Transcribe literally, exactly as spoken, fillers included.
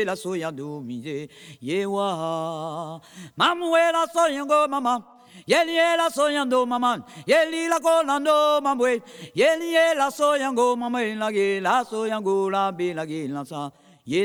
la soya do miye yewa mamwe la soyango mama yeli la soyando mama yeli la kolando mamwe yeli la soyango mama la ge la soyango la be la ge la sa